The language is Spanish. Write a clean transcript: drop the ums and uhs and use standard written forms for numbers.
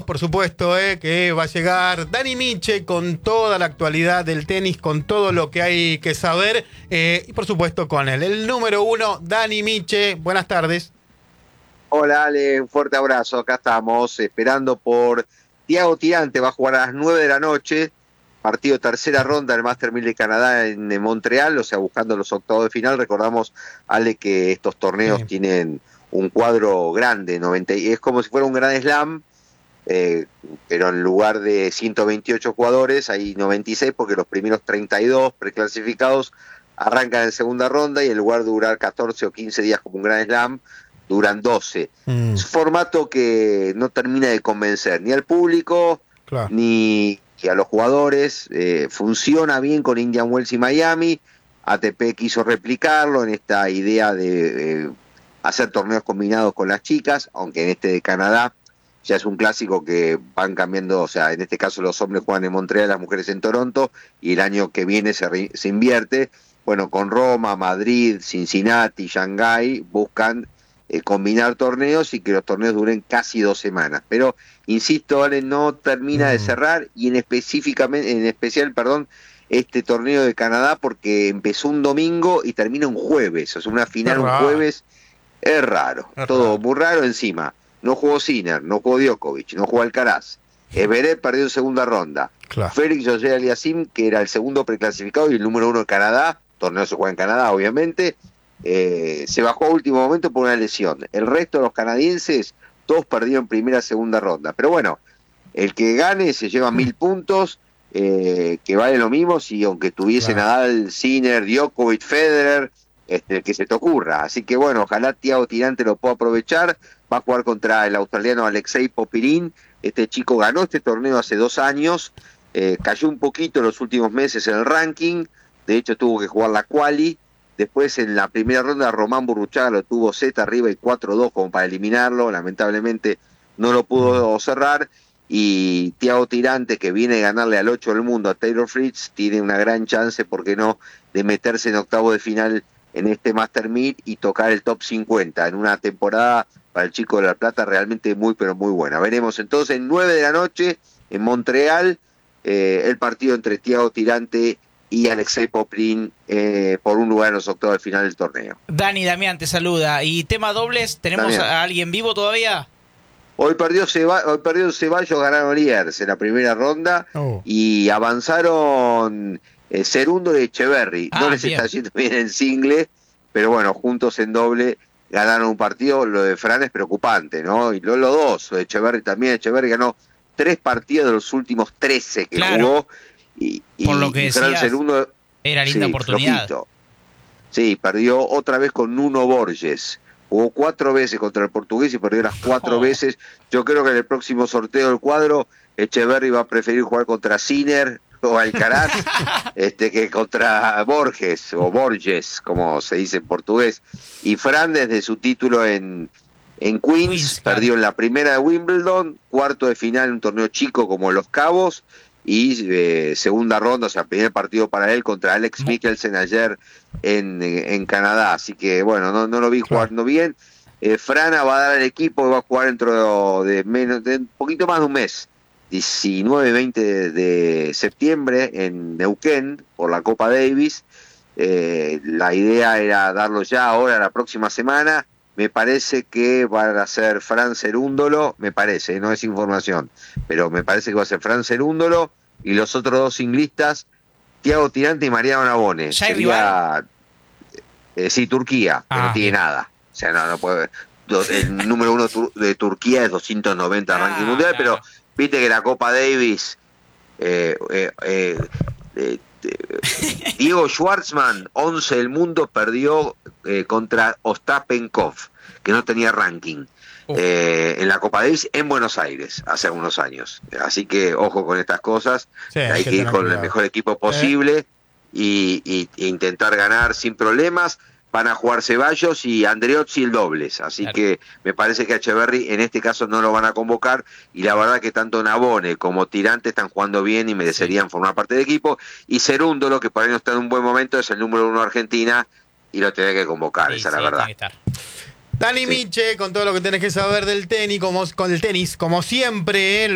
por supuesto, que va a llegar Dani Miche con toda la actualidad del tenis, con todo lo que hay que saber, y por supuesto con él. El número 1, Dani Miche, buenas tardes. Hola Ale, un fuerte abrazo, acá estamos esperando por Thiago Tirante, va a jugar a las 9 de la noche, partido tercera ronda del Master 1000 de Canadá en Montreal, o sea, buscando los octavos de final. Recordamos, Ale, que estos torneos tienen un cuadro grande, 90, es como si fuera un Grand Slam, pero en lugar de 128 jugadores hay 96 porque los primeros 32 preclasificados arrancan en segunda ronda y en lugar de durar 14 o 15 días como un Grand Slam, duran 12. Es un formato que no termina de convencer ni al público, ni a los jugadores. Funciona bien con Indian Wells y Miami. ATP quiso replicarlo en esta idea de hacer torneos combinados con las chicas, aunque en este de Canadá ya es un clásico que van cambiando. O sea, en este caso los hombres juegan en Montreal, las mujeres en Toronto, y el año que viene se invierte. Bueno, con Roma, Madrid, Cincinnati, Shanghái buscan combinar torneos y que los torneos duren casi 2 semanas. Pero, insisto, Ale, no termina de cerrar, y en especial, este torneo de Canadá, porque empezó un domingo y termina un jueves. O sea, una final un jueves es raro. Todo muy raro encima. No jugó Sinner, no jugó Djokovic, no jugó Alcaraz. Everett perdió en segunda ronda. Félix Auger-Aliassime, que era el segundo preclasificado y el número 1 de Canadá, torneo se juega en Canadá, obviamente, se bajó a último momento por una lesión. El resto de los canadienses, todos perdieron en primera, segunda ronda. Pero bueno, el que gane se lleva 1000 puntos, que vale lo mismo si aunque tuviese Nadal, Sinner, Djokovic, Federer, el que se te ocurra. Así que bueno, ojalá Thiago Tirante lo pueda aprovechar. Va a jugar contra el australiano Alexei Popyrin. Este chico ganó este torneo hace 2 años, cayó un poquito en los últimos meses en el ranking. De hecho tuvo que jugar la quali. Después en la primera ronda Román Burruchaga lo tuvo set arriba y 4-2 como para eliminarlo. Lamentablemente no lo pudo cerrar. Y Thiago Tirante, que viene a ganarle al 8 del mundo a Taylor Fritz, tiene una gran chance, ¿por qué no?, de meterse en octavo de final en este Master 1000 y tocar el top 50 en una temporada para el Chico de la Plata realmente muy, pero muy buena. Veremos entonces 9 de la noche en Montreal el partido entre Thiago Tirante y Alexei Popyrin por un lugar en los octavos de final del torneo. Dani, Damián te saluda. ¿Y tema dobles? ¿Tenemos a alguien vivo todavía? Hoy perdió Ceballos, ganaron Liers en la primera ronda y avanzaron Cerúndolo y Echeverry. No les está yendo bien en single, pero bueno, juntos en doble ganaron un partido. Lo de Fran es preocupante, ¿no? Y los dos, Echeverry también. Echeverry ganó 3 partidos de los últimos 13 que jugó. Y por lo que decías, Cerúndolo, era linda oportunidad. Flojito. Sí, perdió otra vez con Nuno Borges. Jugó 4 veces contra el portugués y perdió las 4 veces. Yo creo que en el próximo sorteo del cuadro Echeverry va a preferir jugar contra Sinner o Alcaraz que contra Borges o Borges, como se dice en portugués. Y Fran, desde su título en Queens, perdió en la primera de Wimbledon, cuarto de final en un torneo chico como Los Cabos, y segunda ronda, o sea, primer partido para él contra Alex Mikkelsen ayer en Canadá. Así que bueno, no lo vi jugando bien. Frana va a dar al equipo y va a jugar dentro de un poquito más de un mes, 19-20 de septiembre en Neuquén por la Copa Davis. La idea era darlo ya ahora, la próxima semana. Me parece que va a ser Fran Cerúndolo, me parece, no es información, pero me parece que va a ser Fran Cerúndolo y los otros 2 singlistas, Thiago Tirante y Mariano Navone. Sería, sí, Turquía, que no tiene nada. O sea, no puede. El número 1 de Turquía es 290 ranking mundial, pero viste que la Copa Davis, Diego Schwartzman, 11 del mundo, perdió contra Ostapenkov, que no tenía ranking, en la Copa Davis en Buenos Aires hace algunos años. Así que ojo con estas cosas. Hay que ir con el mejor equipo posible y intentar ganar sin problemas. Van a jugar Ceballos y Andreozzi el dobles, así que me parece que a Echeverry en este caso no lo van a convocar, y la verdad que tanto Navone como Tirante están jugando bien y merecerían formar parte del equipo, y Cerúndolo, que por ahí no está en un buen momento, es el número 1 de Argentina y lo tiene que convocar, esa es la verdad. Dani Miche, con todo lo que tenés que saber del tenis, con el tenis, como siempre,